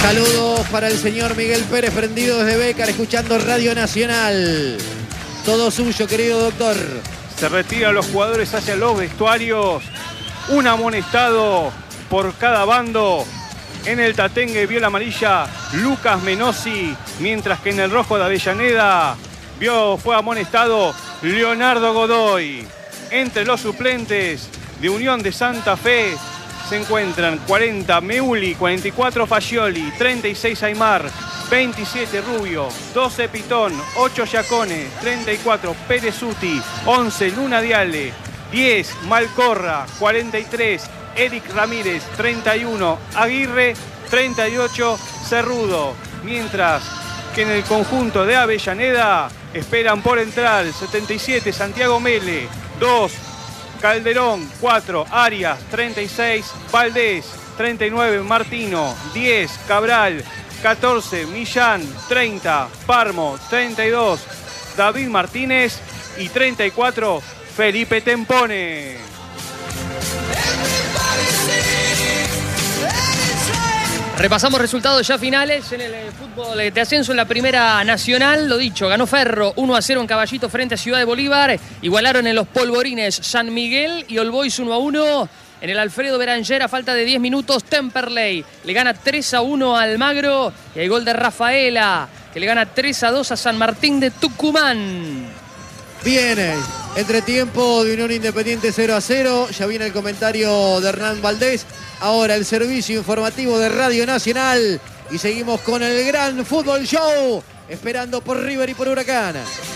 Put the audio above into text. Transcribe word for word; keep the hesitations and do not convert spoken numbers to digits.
Saludos para el señor Miguel Pérez, prendido desde Bécar, escuchando Radio Nacional. Todo suyo, querido doctor. Se retiran los jugadores hacia los vestuarios. Un amonestado por cada bando. En el tatengue vio la amarilla Lucas Menossi, mientras que en el rojo de Avellaneda vio, fue amonestado Leonardo Godoy. Entre los suplentes de Unión de Santa Fe se encuentran cuarenta Meuli, cuarenta y cuatro Fascioli, treinta y seis Aymar, veintisiete Rubio, doce Pitón, ocho Giacone, treinta y cuatro Perezuti, once Luna Diale, diez Malcorra, cuarenta y tres Eric Ramírez, treinta y uno Aguirre, treinta y ocho Cerrudo. Mientras que en el conjunto de Avellaneda esperan por entrar setenta y siete Santiago Mele, dos Calderón, cuatro Arias, treinta y seis Valdés, treinta y nueve Martino, diez Cabral, catorce Millán, treinta Parmo, treinta y dos David Martínez y treinta y cuatro Felipe Tempone. Repasamos resultados ya finales en el fútbol de ascenso en la Primera Nacional. Lo dicho, ganó Ferro uno a cero en Caballito frente a Ciudad de Bolívar. Igualaron en los Polvorines San Miguel y All Boys uno a uno. En el Alfredo Beranger, a falta de diez minutos, Temperley le gana tres a uno a Almagro. Y hay gol de Rafaela, que le gana tres a dos a San Martín de Tucumán. Viene entretiempo de Unión Independiente cero a cero. Ya viene el comentario de Hernán Valdés. Ahora el servicio informativo de Radio Nacional. Y seguimos con el gran Fútbol Show. Esperando por River y por Huracán.